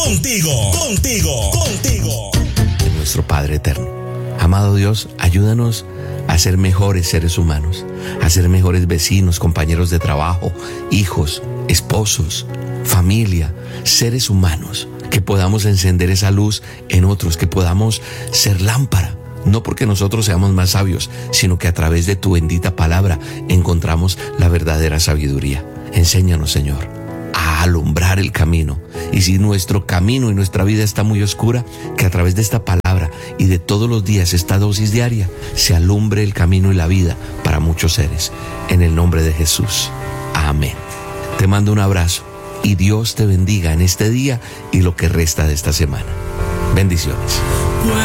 De nuestro Padre eterno. Amado Dios, ayúdanos a ser mejores seres humanos, a ser mejores vecinos, compañeros de trabajo, hijos, esposos, familia, seres humanos, que podamos encender esa luz en otros, que podamos ser lámpara, no porque nosotros seamos más sabios, sino que a través de tu bendita palabra encontramos la verdadera sabiduría. Enséñanos, Señor, a alumbrar el camino. Y si nuestro camino y nuestra vida está muy oscura, que a través de esta palabra y de todos los días, esta dosis diaria, se alumbre el camino y la vida para muchos seres. En el nombre de Jesús. Amén. Te mando un abrazo y Dios te bendiga en este día y lo que resta de esta semana. Bendiciones.